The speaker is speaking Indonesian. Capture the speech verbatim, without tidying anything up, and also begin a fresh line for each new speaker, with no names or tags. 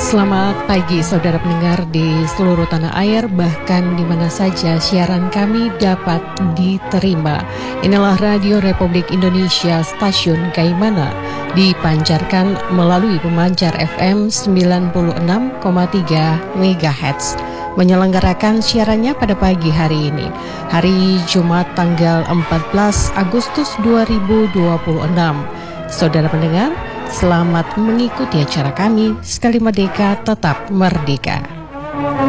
Selamat pagi saudara pendengar di seluruh tanah air, bahkan di mana saja siaran kami dapat diterima. Inilah Radio Republik Indonesia Stasiun Kaimana, dipancarkan melalui pemancar F M sembilan puluh enam koma tiga megahertz. Menyelenggarakan siarannya pada pagi hari ini, hari Jumat tanggal empat belas Agustus dua ribu dua puluh enam. Saudara pendengar, selamat mengikuti acara kami. Sekali merdeka, tetap merdeka.